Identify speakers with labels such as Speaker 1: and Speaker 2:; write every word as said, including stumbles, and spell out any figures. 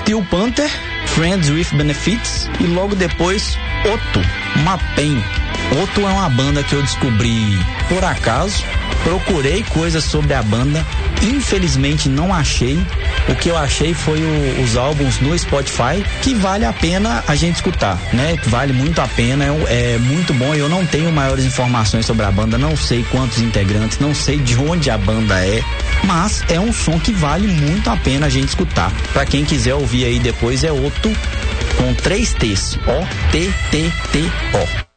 Speaker 1: Steel Panther, Friends with Benefits e logo depois Otto, Mapem. Otto é uma banda que eu descobri por acaso, procurei coisas sobre a banda, infelizmente não achei. O que eu achei foi o, os álbuns no Spotify, que vale a pena a gente escutar, né? Vale muito a pena, é, é muito bom. Eu não tenho maiores informações sobre a banda, não sei quantos integrantes, não sei de onde a banda é, mas é um som que vale muito a pena a gente escutar. Pra quem quiser ouvir aí depois, é Otto com três T's, O T T T O.